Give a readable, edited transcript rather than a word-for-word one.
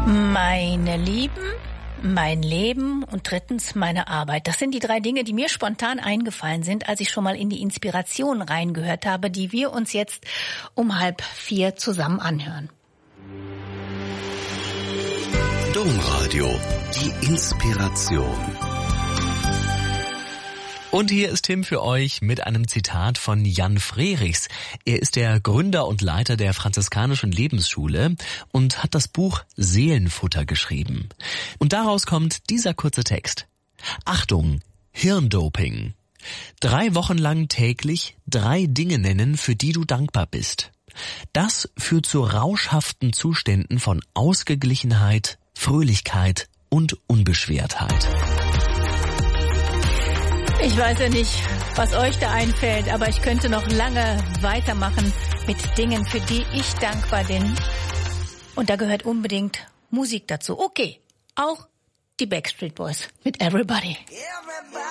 Meine Lieben, mein Leben und drittens meine Arbeit. Das sind die 3 Dinge, die mir spontan eingefallen sind, als ich schon mal in die Inspiration reingehört habe, die wir uns jetzt um 3:30 zusammen anhören. Domradio, die Inspiration. Und hier ist Tim für euch mit einem Zitat von Jan Frerichs. Er ist der Gründer und Leiter der Franziskanischen Lebensschule und hat das Buch Seelenfutter geschrieben. Und daraus kommt dieser kurze Text. Achtung, Hirndoping. 3 Wochen lang täglich 3 Dinge nennen, für die du dankbar bist. Das führt zu rauschhaften Zuständen von Ausgeglichenheit, Fröhlichkeit und Unbeschwertheit. Ich weiß ja nicht, was euch da einfällt, aber ich könnte noch lange weitermachen mit Dingen, für die ich dankbar bin. Und da gehört unbedingt Musik dazu. Okay, auch die Backstreet Boys mit Everybody.